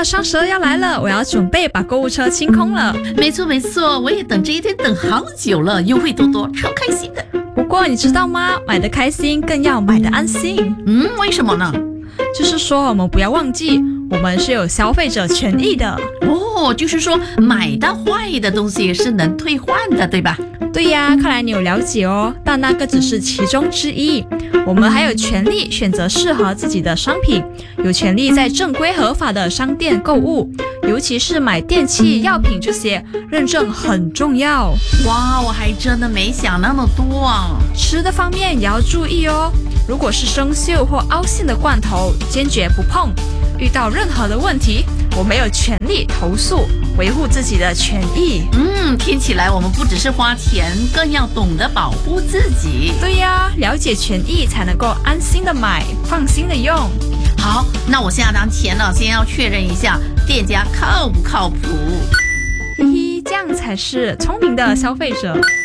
啊，双十二要来了，我要准备把购物车清空了。 没错，我也等这一天等好久了，优惠多多，超开心的。 不过你知道吗？买得开心更要买得安心。 为什么呢？ 就是说我们不要忘记，我们是有消费者权益的。 就是说买到坏的东西是能退换的，对吧？ 对呀，看来你有了解哦，但那个只是其中之一。我们还有权利选择适合自己的商品，有权利在正规合法的商店购物，尤其是买电器、药品这些，认证很重要。 哇，我还真的没想那么多啊！ 吃的方面也要注意哦，如果是生锈或凹陷的罐头，坚决不碰。遇到任何的问题，我们有权利投诉，维护自己的权益。 听起来我们不只是花钱，更要懂得保护自己。 对呀，了解权益才能够安心的买，放心的用。 好，那我下单前呢，先要确认一下店家靠不靠谱。 嘿嘿，这样才是聪明的消费者。